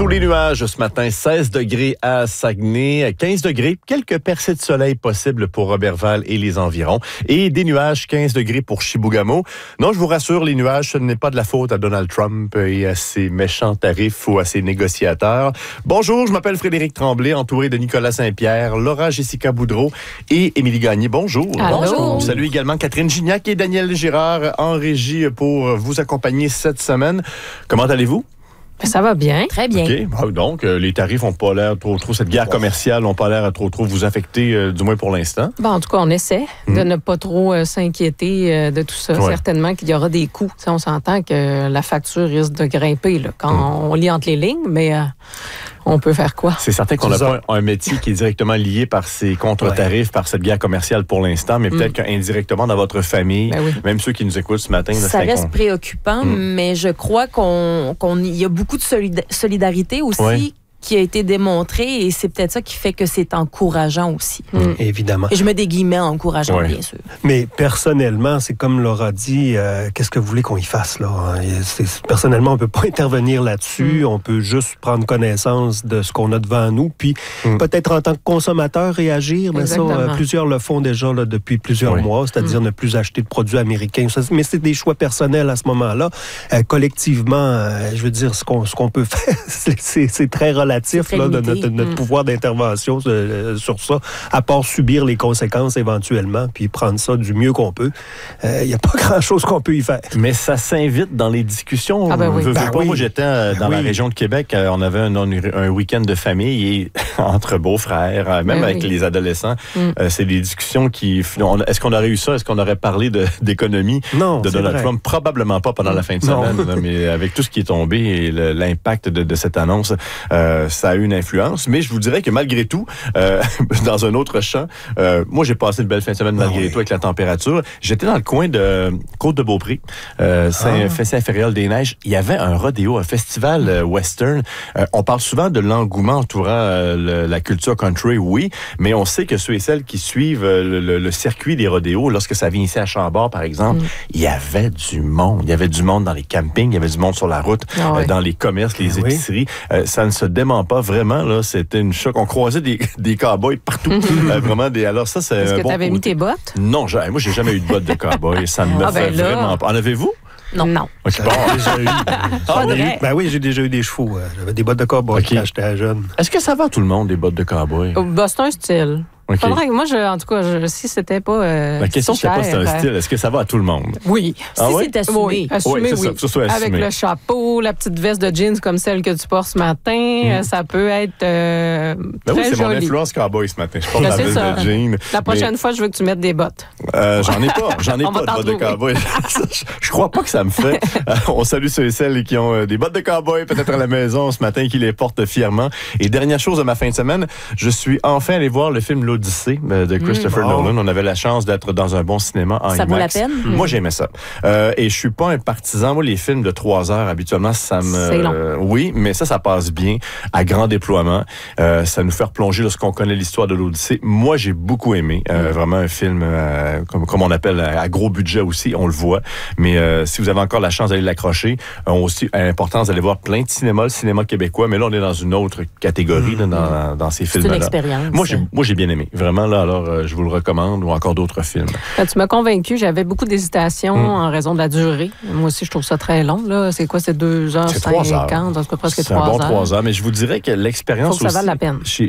Sous les nuages ce matin, 16 degrés à Saguenay, 15 degrés, quelques percées de soleil possibles pour Roberval et les environs, et des nuages, 15 degrés pour Chibougamau. Non, je vous rassure, les nuages, ce n'est pas de la faute à Donald Trump et à ses méchants tarifs ou à ses négociateurs. Bonjour, je m'appelle Frédéric Tremblay, entouré de Nicolas Saint-Pierre, Laura Jessica Boudreau et Émilie Gagné. Bonjour. Allô. Bonjour. Salut également Catherine Gignac et Daniel Girard en régie pour vous accompagner cette semaine. Comment allez-vous? Ça va bien. Très bien. OK. Donc, les tarifs n'ont pas l'air trop, cette guerre commerciale n'a pas l'air à trop vous affecter, du moins pour l'instant. Bon, en tout cas, on essaie de ne pas trop s'inquiéter de tout ça. Ouais. Certainement qu'il y aura des coûts. T'sais, on s'entend que la facture risque de grimper là, quand on lit entre les lignes, mais on peut faire quoi? C'est certain qu'on n'a pas un métier qui est directement lié par ces contre-tarifs, par cette guerre commerciale pour l'instant, mais peut-être qu'indirectement dans votre famille, même ceux qui nous écoutent ce matin. Ça reste préoccupant, mais je crois qu'il y a beaucoup de solidarité aussi qui a été démontrée et c'est peut-être ça qui fait que c'est encourageant aussi. Évidemment. Et je mets des guillemets encourageants, bien sûr. Mais personnellement, c'est comme Laura dit, qu'est-ce que vous voulez qu'on y fasse, là? Personnellement, on ne peut pas intervenir là-dessus. On peut juste prendre connaissance de ce qu'on a devant nous, puis peut-être en tant que consommateur réagir. Mais ça, plusieurs le font déjà là, depuis plusieurs mois, c'est-à-dire ne plus acheter de produits américains. Mais c'est des choix personnels à ce moment-là. Collectivement, je veux dire, ce qu'on peut faire, c'est très relatif. Là, de notre pouvoir d'intervention sur ça, à part subir les conséquences éventuellement, puis prendre ça du mieux qu'on peut. Il n'y a pas grand-chose qu'on peut y faire. Mais ça s'invite dans les discussions. Moi, j'étais dans la région de Québec. On avait un week-end de famille et entre beaux-frères, même avec les adolescents. C'est des discussions qui... Est-ce qu'on aurait eu ça? Est-ce qu'on aurait parlé d'économie de Donald Trump? Probablement pas pendant la fin de semaine. Mais avec tout ce qui est tombé et l'impact de cette annonce... ça a eu une influence, mais je vous dirais que malgré tout, dans un autre champ, moi j'ai passé une belle fin de semaine malgré tout avec la température. J'étais dans le coin de Côte-de-Beaupré, Saint-Féréol des Neiges. Il y avait un rodéo, un festival western. On parle souvent de l'engouement entourant la culture country, oui, mais on sait que ceux et celles qui suivent le circuit des rodéos, lorsque ça vient ici à Chambord, par exemple, il y avait du monde. Il y avait du monde dans les campings, il y avait du monde sur la route, dans les commerces, les épiceries. Ça ne se dément pas vraiment, là. C'était une choc. On croisait des cow-boys partout. Alors ça, c'est Est-ce que tu avais mis tes bottes? Non, moi, j'ai jamais eu de bottes de cow-boy. Ça ne me fait vraiment pas. En avez-vous? Non. Okay. Oui, j'ai déjà eu des chevaux. J'avais des bottes de cow-boy quand j'étais jeune. Est-ce que ça va à tout le monde, des bottes de cow-boy? C'est un style. Faudrait que moi, en tout cas, si c'était pas. La question, c'est pas si c'est un style. Est-ce que ça va à tout le monde? Oui. Si c'est assumé. Assumé, oui. Ça soit assumé. Avec le chapeau, la petite veste de jeans comme celle que tu portes ce matin, ça peut être très c'est joli. mon influence cowboy ce matin. Je porte la veste de jeans. La prochaine fois, je veux que tu mettes des bottes. J'en ai pas de bottes de cowboy. Je crois pas que ça me fait. On salue ceux et celles qui ont des bottes de cowboy peut-être à la maison ce matin, qui les portent fièrement. Et dernière chose de ma fin de semaine, je suis enfin allé voir le film L'Odyssée de Christopher Nolan. On avait la chance d'être dans un bon cinéma en IMAX. Ça vaut la peine? Moi, j'aimais ça. Et je suis pas un partisan. Moi, les films de 3 heures, habituellement, ça me... C'est long. Oui, mais ça passe bien, à grand déploiement. Ça nous fait replonger lorsqu'on connaît l'histoire de l'Odyssée. Moi, j'ai beaucoup aimé. Vraiment un film, comme on appelle, à gros budget aussi, on le voit. Mais si vous avez encore la chance d'aller l'accrocher, aussi l'importance d'aller voir plein de cinéma, le cinéma québécois. Mais là, on est dans une autre catégorie dans ces films-là. C'est une expérience. Moi, j'ai bien aimé. Vraiment, là, alors, je vous le recommande, ou encore d'autres films. Tu m'as convaincu. J'avais beaucoup d'hésitation en raison de la durée. Moi aussi, je trouve ça très long. Là. C'est quoi, c'est 2h50? C'est 3 heures. En tout cas, presque 3 heures. C'est un bon heures. 3 heures. Mais je vous dirais que l'expérience faut que ça vaille la peine.